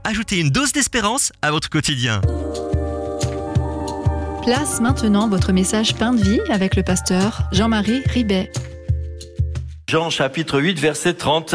ajoutez une dose d'espérance à votre quotidien. Place maintenant votre message Pain de vie avec le pasteur Jean-Marie Ribet. Jean chapitre 8, verset 30.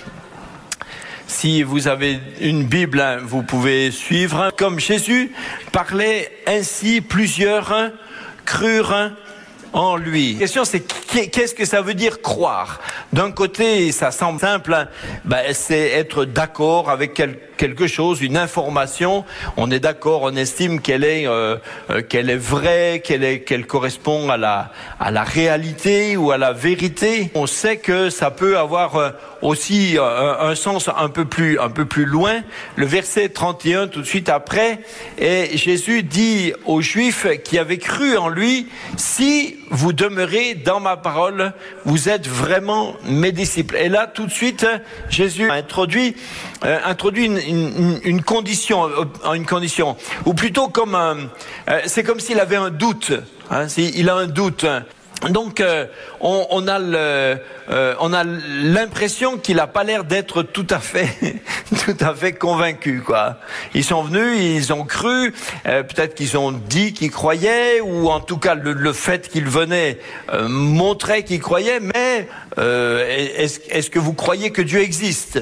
Si vous avez une Bible, vous pouvez suivre. Comme Jésus parlait ainsi, plusieurs crurent en lui. La question c'est qu'est-ce que ça veut dire croire? D'un côté, ça semble simple, c'est être d'accord avec quelque chose, une information. On est d'accord, on estime qu'elle est vraie, qu'elle correspond à la réalité ou à la vérité. On sait que ça peut avoir aussi un sens un peu plus loin. Le verset 31 tout de suite après, et Jésus dit aux Juifs qui avaient cru en lui: si vous demeurez dans ma parole, vous êtes vraiment mes disciples. Et là, tout de suite, Jésus a introduit une condition, ou plutôt c'est comme s'il avait un doute. Il a un doute. Donc, on a l'impression qu'il n'a pas l'air d'être tout à fait convaincu, quoi. Ils sont venus, ils ont cru, peut-être qu'ils ont dit qu'ils croyaient, ou en tout cas le fait qu'ils venaient montrait qu'ils croyaient. Mais est-ce que vous croyez que Dieu existe?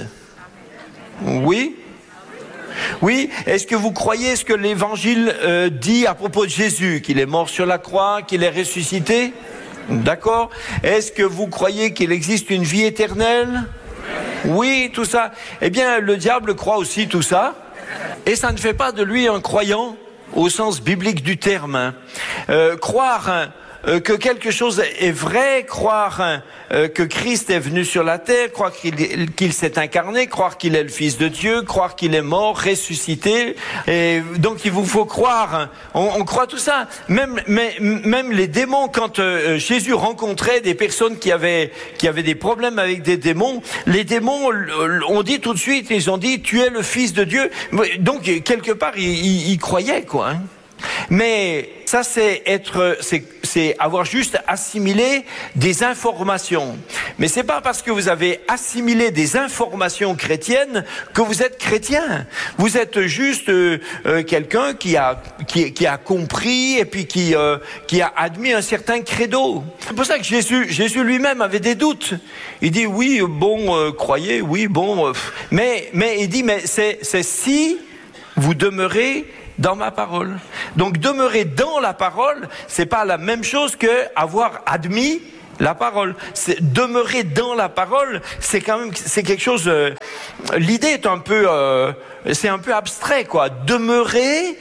Oui. Oui, est-ce que vous croyez ce que l'Évangile dit à propos de Jésus, qu'il est mort sur la croix, qu'il est ressuscité? D'accord. Est-ce que vous croyez qu'il existe une vie éternelle? Oui, tout ça. Eh bien, le diable croit aussi tout ça. Et ça ne fait pas de lui un croyant au sens biblique du terme. Croire que quelque chose est vrai, croire que Christ est venu sur la terre, croire qu'il s'est incarné, croire qu'il est le Fils de Dieu, croire qu'il est mort, ressuscité. Et donc il vous faut croire. On croit tout ça. Même les démons, quand Jésus rencontrait des personnes qui avaient des problèmes avec des démons, les démons ont dit tout de suite, ils ont dit: tu es le Fils de Dieu. Donc quelque part ils croyaient, quoi. Mais ça, c'est avoir juste assimilé des informations. Mais c'est pas parce que vous avez assimilé des informations chrétiennes que vous êtes chrétien. Vous êtes juste quelqu'un qui a compris et puis qui a admis un certain credo. C'est pour ça que Jésus lui-même avait des doutes. Il dit: oui, croyez, oui, mais il dit: mais c'est si vous demeurez dans ma parole. Donc demeurer dans la parole, c'est pas la même chose que avoir admis la parole. Demeurer dans la parole, c'est quelque chose. L'idée est c'est un peu abstrait, quoi. Demeurer,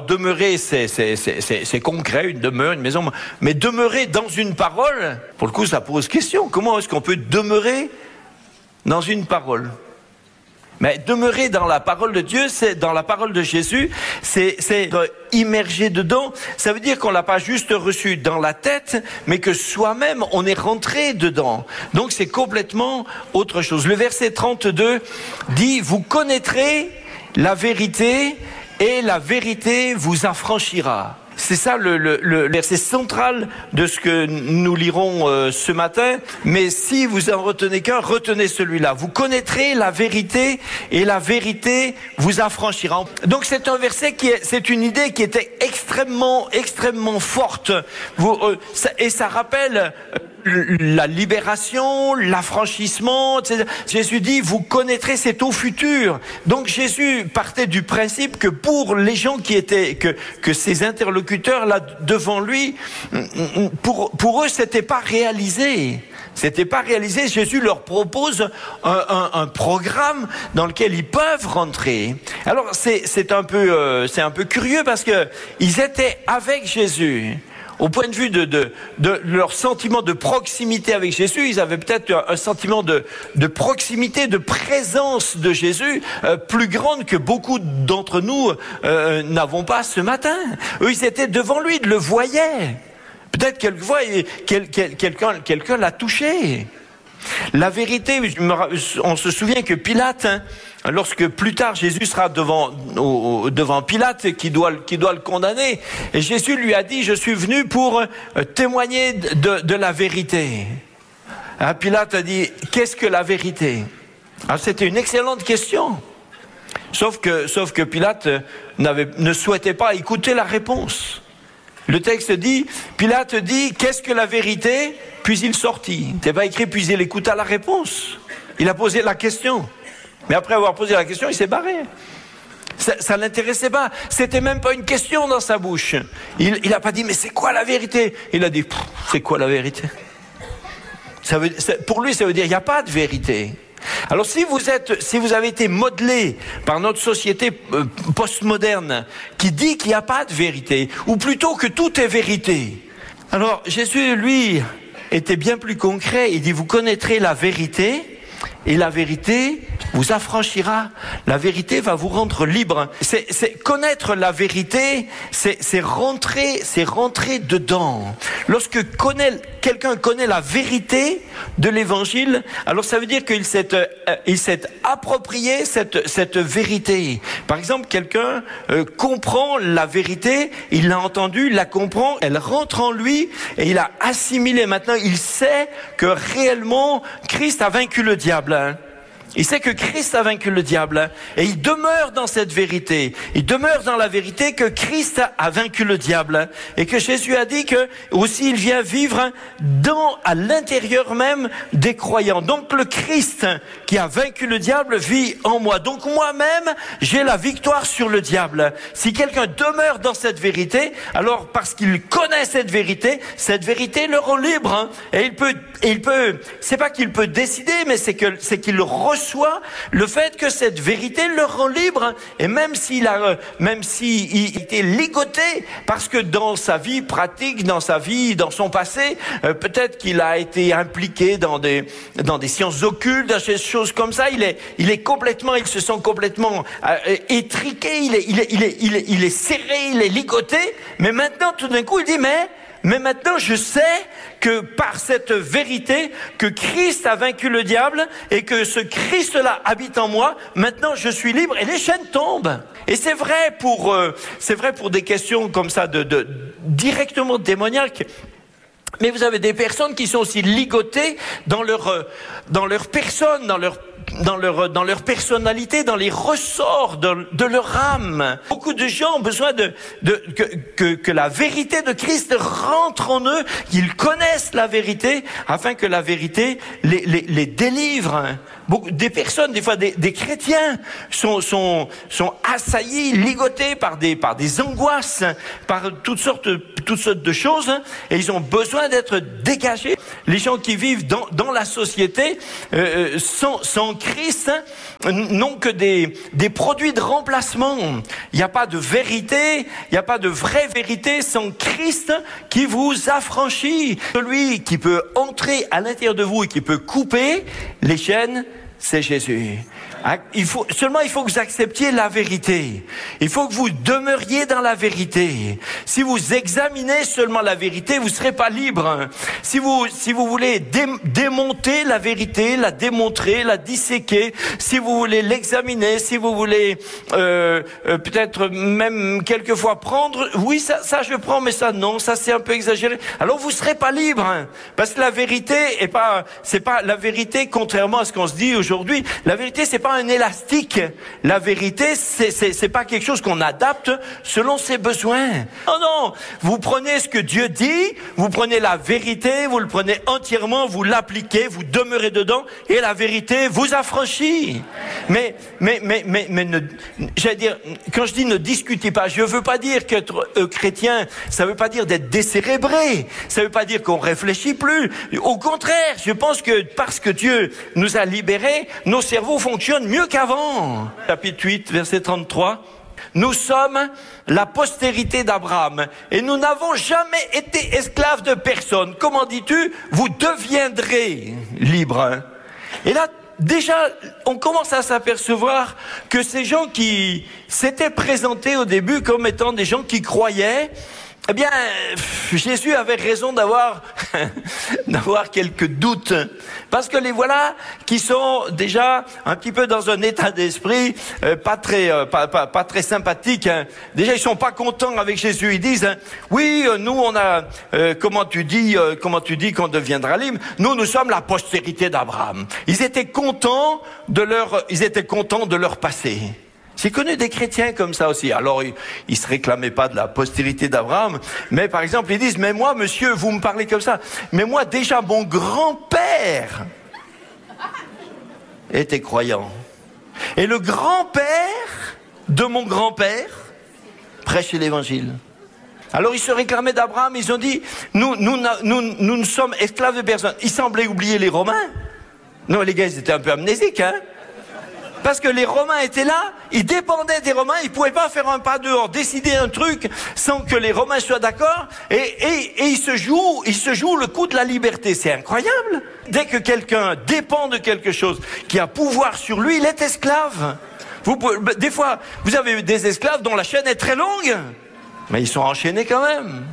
c'est concret, une demeure, une maison. Mais demeurer dans une parole, pour le coup, ça pose question. Comment est-ce qu'on peut demeurer dans une parole? Mais demeurer dans la parole de Dieu, c'est dans la parole de Jésus, c'est immergé dedans. Ça veut dire qu'on l'a pas juste reçu dans la tête, mais que soi-même on est rentré dedans. Donc c'est complètement autre chose. Le verset 32 dit: vous connaîtrez la vérité et la vérité vous affranchira. C'est ça le verset central de ce que nous lirons ce matin. Mais si vous en retenez qu'un, retenez celui-là. Vous connaîtrez la vérité et la vérité vous affranchira. Donc c'est un verset c'est une idée qui était extrêmement forte. Et ça rappelle la libération, l'affranchissement, etc. Jésus dit: vous connaîtrez, c'est au futur. Donc Jésus partait du principe que pour les gens qui étaient, que ces interlocuteurs là devant lui, pour eux c'était pas réalisé. C'était pas réalisé. Jésus leur propose un programme dans lequel ils peuvent rentrer. Alors c'est un peu curieux parce que ils étaient avec Jésus. Au point de vue de leur sentiment de proximité avec Jésus, ils avaient peut-être un sentiment de proximité, de présence de Jésus plus grande que beaucoup d'entre nous n'avons pas ce matin. Eux, ils étaient devant lui, ils le voyaient. Peut-être quelquefois, quelqu'un l'a touché. La vérité, on se souvient que Pilate, lorsque plus tard Jésus sera devant Pilate qui doit le condamner, et Jésus lui a dit: je suis venu pour témoigner de la vérité. Pilate a dit: qu'est-ce que la vérité? Alors c'était une excellente question. Sauf que Pilate ne souhaitait pas écouter la réponse. Le texte dit, Pilate dit, qu'est-ce que la vérité? Puis il sortit. C'est pas écrit, puis il écouta la réponse. Il a posé la question. Mais après avoir posé la question, il s'est barré. Ça l'intéressait pas. C'était même pas une question dans sa bouche. Il a pas dit, mais c'est quoi la vérité? Il a dit, c'est quoi la vérité? Pour lui, ça veut dire, il n'y a pas de vérité. Alors si vous avez été modelé par notre société postmoderne qui dit qu'il n'y a pas de vérité, ou plutôt que tout est vérité, alors Jésus, lui, était bien plus concret. Il dit, vous connaîtrez la vérité, et la vérité vous affranchira. La vérité va vous rendre libre. C'est connaître la vérité, c'est rentrer dedans. Lorsque quelqu'un connaît la vérité de l'évangile, alors ça veut dire qu'il s'est approprié cette vérité. Par exemple, quelqu'un comprend la vérité, il l'a entendue, il la comprend, elle rentre en lui et il a assimilé. Maintenant, il sait que réellement Christ a vaincu le diable. Il sait que Christ a vaincu le diable et il demeure dans cette vérité. Il demeure dans la vérité que Christ a vaincu le diable et que Jésus a dit que aussi il vient vivre à l'intérieur même des croyants. Donc le Christ qui a vaincu le diable vit en moi. Donc moi-même, j'ai la victoire sur le diable. Si quelqu'un demeure dans cette vérité, alors parce qu'il connaît cette vérité le rend libre. Et il peut, c'est pas qu'il peut décider, mais c'est qu'il reçoit le fait que cette vérité le rend libre. Et même s'il était ligoté, parce que dans sa vie pratique, dans son passé, peut-être qu'il a été impliqué dans des sciences occultes, dans des choses comme ça, il se sent complètement étriqué, il est serré, il est ligoté. Mais maintenant, tout d'un coup, il dit, mais maintenant, je sais que par cette vérité, que Christ a vaincu le diable et que ce Christ-là habite en moi, maintenant je suis libre et les chaînes tombent. Et c'est vrai pour des questions comme ça directement démoniaques. Mais vous avez des personnes qui sont aussi ligotées dans leur personne, dans leur personnalité, dans les ressorts de leur âme. Beaucoup de gens ont besoin que la vérité de Christ rentre en eux, qu'ils connaissent la vérité, afin que la vérité les délivre. Des personnes, des fois des chrétiens, sont assaillis, ligotés par des angoisses, par toutes sortes de choses, et ils ont besoin d'être dégagés. Les gens qui vivent dans la société sans Christ n'ont que des produits de remplacement. Il n'y a pas de vérité, il n'y a pas de vraie vérité sans Christ qui vous affranchit. Celui qui peut entrer à l'intérieur de vous et qui peut couper les chaînes, c'est Jésus. Il faut que vous acceptiez la vérité. Il faut que vous demeuriez dans la vérité. Si vous examinez seulement la vérité, vous ne serez pas libre. Si vous voulez démonter la vérité, la démontrer, la disséquer, si vous voulez l'examiner, si vous voulez peut-être même quelquefois prendre, oui, ça je prends, mais ça non, ça c'est un peu exagéré. Alors vous ne serez pas libre. Parce que la vérité c'est pas la vérité, contrairement à ce qu'on se dit aujourd'hui. La vérité, c'est pas un élastique. La vérité, c'est pas quelque chose qu'on adapte selon ses besoins. Non, vous prenez ce que Dieu dit, vous prenez la vérité, vous le prenez entièrement, vous l'appliquez, vous demeurez dedans, et la vérité vous affranchit. Mais j'allais dire, quand je dis ne discutez pas, je veux pas dire qu'être chrétien, ça veut pas dire d'être décérébré, ça veut pas dire qu'on réfléchit plus. Au contraire, je pense que parce que Dieu nous a libérés, nos cerveaux fonctionnent mieux qu'avant. Chapitre 8, verset 33. Nous sommes la postérité d'Abraham et nous n'avons jamais été esclaves de personne. Comment dis-tu? Vous deviendrez libres. Et là, déjà, on commence à s'apercevoir que ces gens qui s'étaient présentés au début comme étant des gens qui croyaient, eh bien, Jésus avait raison d'avoir quelques doutes. Parce que les voilà qui sont déjà un petit peu dans un état d'esprit pas très sympathique. Hein. Déjà, ils sont pas contents avec Jésus. Ils disent, oui, nous on a comment tu dis qu'on deviendra libre? Nous sommes la postérité d'Abraham. Ils étaient contents de leur passé. J'ai connu des chrétiens comme ça aussi. Alors, ils se réclamaient pas de la postérité d'Abraham, mais par exemple, ils disent, mais moi, monsieur, vous me parlez comme ça, mais moi, déjà, mon grand-père était croyant. Et le grand-père de mon grand-père prêchait l'évangile. Alors, ils se réclamaient d'Abraham, ils ont dit, nous ne sommes esclaves de personne. Ils semblaient oublier les Romains. Non, les gars, ils étaient un peu amnésiques, hein. Parce que les Romains étaient là, ils dépendaient des Romains, ils pouvaient pas faire un pas dehors, décider un truc sans que les Romains soient d'accord, et ils se jouent le coup de la liberté. C'est incroyable. Dès que quelqu'un dépend de quelque chose qui a pouvoir sur lui, il est esclave. Des fois, vous avez des esclaves dont la chaîne est très longue, mais ils sont enchaînés quand même.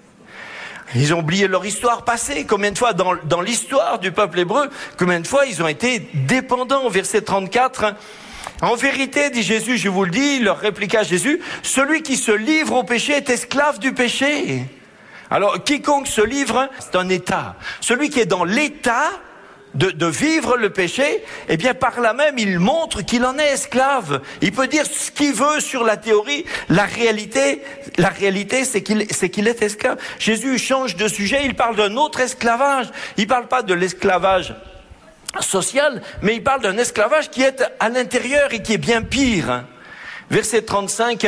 Ils ont oublié leur histoire passée. Combien de fois dans l'histoire du peuple hébreu, combien de fois ils ont été dépendants. Verset 34, en vérité, dit Jésus, je vous le dis, leur répliqua Jésus, celui qui se livre au péché est esclave du péché. Alors, quiconque se livre, c'est un état. Celui qui est dans l'état de vivre le péché, eh bien par là même il montre qu'il en est esclave. Il peut dire ce qu'il veut sur la théorie, la réalité c'est qu'il est esclave. Jésus change de sujet, il parle d'un autre esclavage. Il parle pas de l'esclavage social, mais il parle d'un esclavage qui est à l'intérieur et qui est bien pire. Verset 35,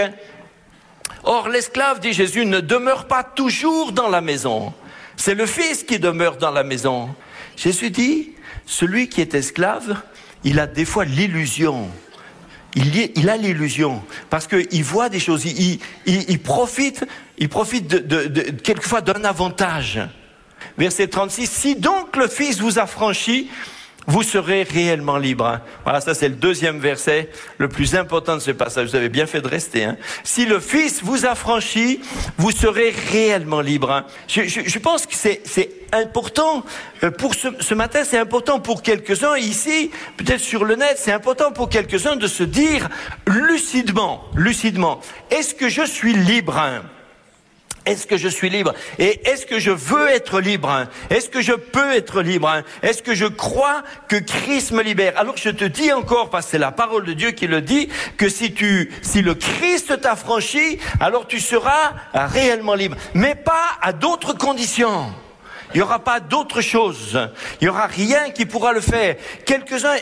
or l'esclave, dit Jésus, ne demeure pas toujours dans la maison. C'est le Fils qui demeure dans la maison. Jésus dit, celui qui est esclave, il a des fois l'illusion. Il a l'illusion. Parce qu'il voit des choses. Il profite quelquefois d'un avantage. Verset 36, si donc le Fils vous a franchi, vous serez réellement libre. Voilà, ça c'est le deuxième verset, le plus important de ce passage. Vous avez bien fait de rester. Si le Fils vous a franchi, vous serez réellement libre. Je pense que c'est important pour ce matin, c'est important pour quelques-uns ici, peut-être sur le net, c'est important pour quelques-uns de se dire lucidement, est-ce que je suis libre ? Est-ce que je suis libre? Et est-ce que je veux être libre? Est-ce que je peux être libre? Est-ce que je crois que Christ me libère? Alors je te dis encore, parce que c'est la parole de Dieu qui le dit, que si le Christ t'a franchi, alors tu seras réellement libre. Mais pas à d'autres conditions. Il n'y aura pas d'autre chose. Il n'y aura rien qui pourra le faire. Quelques-uns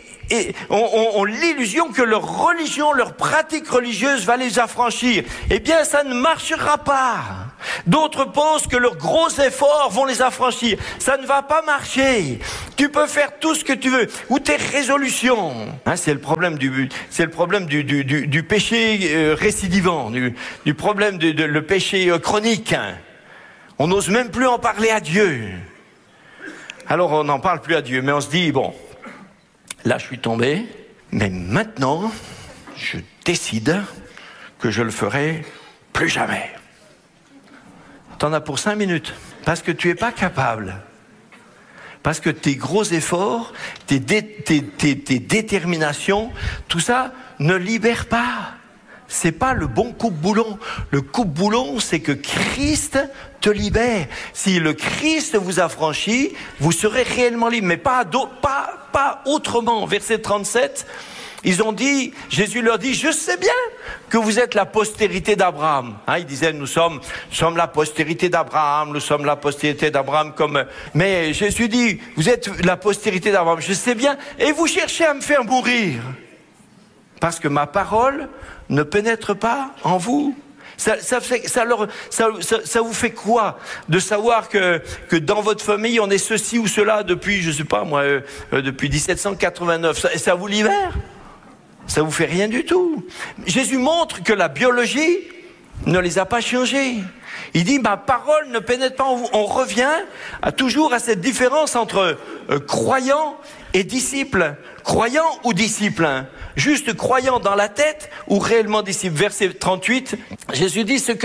ont l'illusion que leur religion, leur pratique religieuse va les affranchir. Eh bien, ça ne marchera pas. D'autres pensent que leurs gros efforts vont les affranchir. Ça ne va pas marcher. Tu peux faire tout ce que tu veux. Ou tes résolutions. C'est le problème du péché récidivant, du problème le péché chronique. On n'ose même plus en parler à Dieu. Alors on n'en parle plus à Dieu, mais on se dit, bon, là je suis tombé, mais maintenant, je décide que je le ferai plus jamais. T'en as pour 5 minutes, parce que tu es pas capable. Parce que tes gros efforts, tes déterminations, tout ça ne libère pas. C'est pas le bon coupe-boulon. Le coupe-boulon, c'est que Christ te libère. Si le Christ vous a franchi, vous serez réellement libre, mais pas autrement. Verset 37, ils ont dit, Jésus leur dit, je sais bien que vous êtes la postérité d'Abraham. Ils disaient, nous sommes la postérité d'Abraham, mais Jésus dit, vous êtes la postérité d'Abraham, je sais bien, et vous cherchez à me faire mourir. Parce que ma parole ne pénètre pas en vous. Ça vous fait quoi de savoir que dans votre famille on est ceci ou cela depuis, je sais pas moi, depuis 1789. Ça vous libère? Ça vous fait rien du tout. Jésus montre que la biologie ne les a pas changés. Il dit, ma parole ne pénètre pas en vous. On revient toujours à cette différence entre croyant et disciple. Croyant ou disciple? Juste croyant dans la tête ou réellement disciple? Verset 38, Jésus dit, je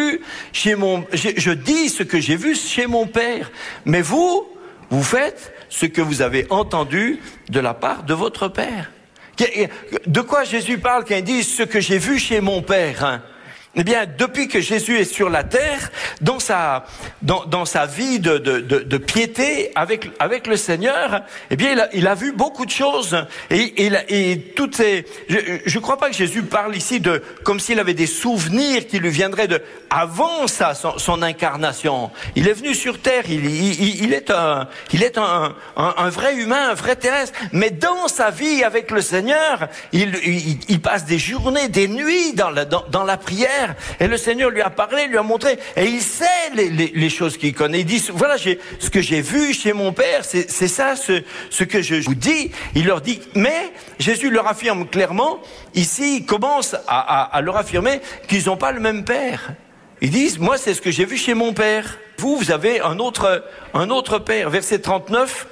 dis ce que j'ai vu chez mon Père. Mais vous faites ce que vous avez entendu de la part de votre Père. De quoi Jésus parle quand il dit ce que j'ai vu chez mon Père? Eh bien, depuis que Jésus est sur la terre, dans sa vie de piété avec le Seigneur, eh bien, il a vu beaucoup de choses. Et toutes ces, je crois pas que Jésus parle ici de, comme s'il avait des souvenirs qui lui viendraient de, avant ça, son incarnation. Il est venu sur terre, il est un vrai humain, un vrai terrestre. Mais dans sa vie avec le Seigneur, il passe des journées, des nuits dans la prière. Et le Seigneur lui a parlé, lui a montré, et il sait les choses qu'il connaît. Il dit, voilà, ce que j'ai vu chez mon Père, c'est ça, ce que je vous dis. Il leur dit, mais Jésus leur affirme clairement, ici, il commence à leur affirmer qu'ils n'ont pas le même Père. Ils disent, moi, c'est ce que j'ai vu chez mon Père. Vous avez un autre Père. Verset 39,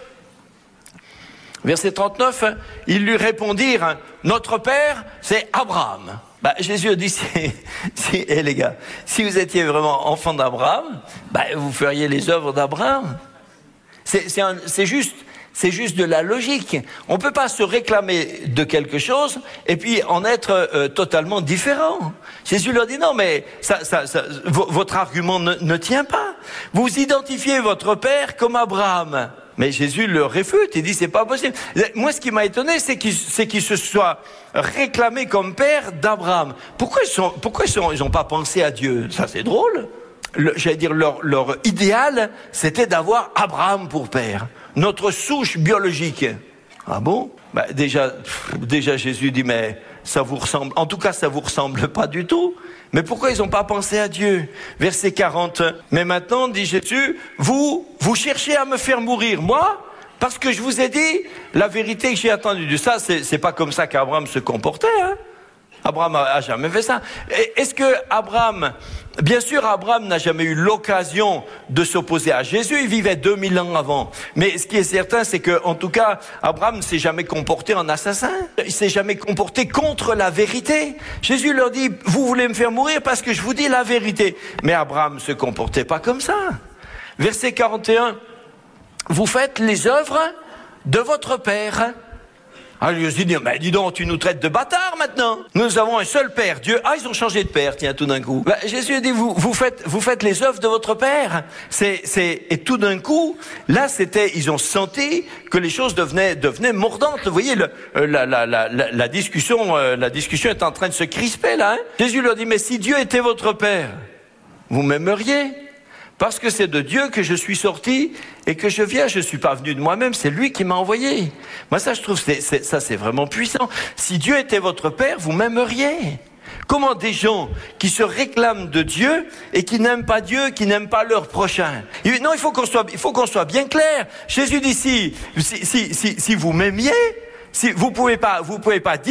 ils lui répondirent, notre Père, c'est Abraham. Jésus a dit, les gars, si vous étiez vraiment enfant d'Abraham, vous feriez les œuvres d'Abraham. C'est juste de la logique. On peut pas se réclamer de quelque chose et puis en être totalement différent. Jésus leur dit, non, mais votre argument ne tient pas. Vous identifiez votre Père comme Abraham. Mais Jésus le réfute, il dit c'est pas possible. Moi, ce qui m'a étonné, c'est qu'il se soit réclamé comme père d'Abraham. Pourquoi ils ont pas pensé à Dieu? Ça, c'est drôle. J'allais dire leur idéal, c'était d'avoir Abraham pour père, notre souche biologique. Ah bon? Déjà Jésus dit mais ça vous ressemble. En tout cas, ça vous ressemble pas du tout. Mais pourquoi ils n'ont pas pensé à Dieu? Verset 40. Mais maintenant, dit Jésus, vous cherchez à me faire mourir, moi, parce que je vous ai dit la vérité que j'ai attendue de ça. C'est pas comme ça qu'Abraham se comportait, hein? Abraham a jamais fait ça. Est-ce que Abraham, bien sûr, Abraham n'a jamais eu l'occasion de s'opposer à Jésus. Il vivait 2000 ans avant. Mais ce qui est certain, c'est que, en tout cas, Abraham ne s'est jamais comporté en assassin. Il s'est jamais comporté contre la vérité. Jésus leur dit, vous voulez me faire mourir parce que je vous dis la vérité. Mais Abraham se comportait pas comme ça. Verset 41. Vous faites les œuvres de votre père. Alors, il se dit, mais dis donc, tu nous traites de bâtards maintenant. Nous avons un seul père, Dieu. Ah, ils ont changé de père, tiens, tout d'un coup. Jésus dit, vous faites les œuvres de votre père. Et tout d'un coup, là, ils ont senti que les choses devenaient mordantes. Vous voyez, la discussion est en train de se crisper, là, hein. Jésus leur dit, mais si Dieu était votre père, vous m'aimeriez. Parce que c'est de Dieu que je suis sorti et que je viens. Je ne suis pas venu de moi-même, c'est lui qui m'a envoyé. Moi, ça, je trouve, c'est vraiment puissant. Si Dieu était votre Père, vous m'aimeriez. Comment des gens qui se réclament de Dieu et qui n'aiment pas Dieu, qui n'aiment pas leur prochain? Non, il faut qu'on soit bien clair. Jésus dit, si vous m'aimiez, si vous pouvez pas dire